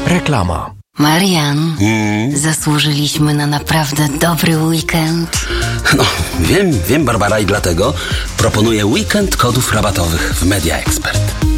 Reklama. Marian, zasłużyliśmy na naprawdę dobry weekend. No, wiem, Barbara, i dlatego proponuję weekend kodów rabatowych w Media Expert.